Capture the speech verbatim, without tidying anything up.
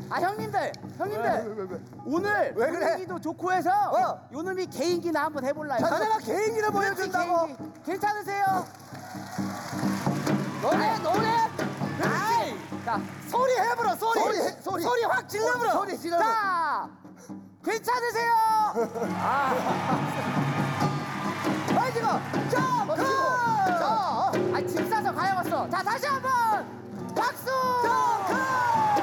아 형님들, 형님들. 왜, 왜, 왜, 왜? 오늘 왜 그래? 분위기도 좋고 해서 어. 요놈이 개인기나 한번 해볼라요. 자네가 개인기를 보여준다고. 개인기. 괜찮으세요? 노래 노래. 아이. 자, 소리 해보라 소리. 소리 해, 소리. 소리 확 질러보라. 소리 질러보라. 자, 괜찮으세요? 아. 파이팅! 점프! 자. 아, 집 사서 가야겠어. 자, 다시 한번 박수!